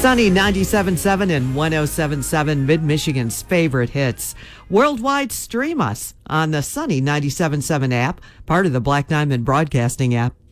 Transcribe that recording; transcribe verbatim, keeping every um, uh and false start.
Sunny ninety-seven point seven and one oh seven point seven, Mid-Michigan's favorite hits. Worldwide, stream us on the Sunny ninety-seven point seven app, part of the Black Diamond Broadcasting app.